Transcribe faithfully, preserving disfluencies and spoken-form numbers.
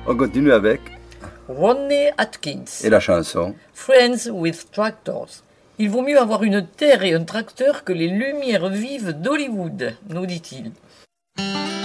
On continue avec Rodney Atkins. et la chanson. Friends with Tractors. Il vaut mieux avoir une terre et un tracteur que les lumières vives d'Hollywood, nous dit-il.